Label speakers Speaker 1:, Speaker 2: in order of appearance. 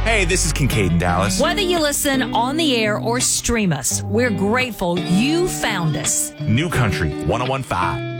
Speaker 1: Hey, this is Kincaid in Dallas.
Speaker 2: Whether you listen on the air or stream us, we're grateful you found us.
Speaker 1: New Country 101.5.